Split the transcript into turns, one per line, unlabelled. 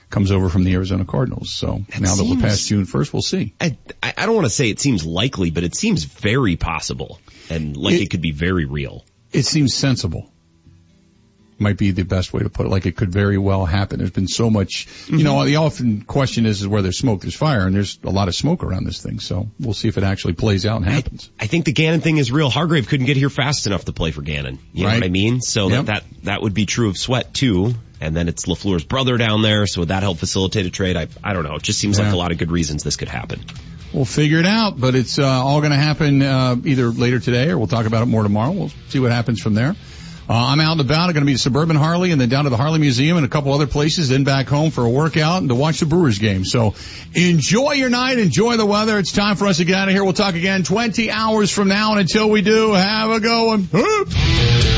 comes over from the Arizona Cardinals. So now that we're past June 1st, we'll see.
I don't want to say it seems likely, but it seems very possible and like it could be very real.
It seems sensible. Might be the best way to put it. Like it could very well happen. There's been so much, you know, the often question is where there's smoke, there's fire, and there's a lot of smoke around this thing. So we'll see if it actually plays out and happens.
I think the Gannon thing is real. Hargrave couldn't get here fast enough to play for Gannon. You know what I mean? So that would be true of Sweat too. And then it's LaFleur's brother down there, so would that help facilitate a trade? I don't know. It just seems like a lot of good reasons this could happen.
We'll figure it out, but it's all going to happen either later today or we'll talk about it more tomorrow. We'll see what happens from there. I'm out and about. I'm going to be to Suburban Harley and then down to the Harley Museum and a couple other places, then back home for a workout and to watch the Brewers game. So enjoy your night. Enjoy the weather. It's time for us to get out of here. We'll talk again 20 hours from now, and until we do, have a good one.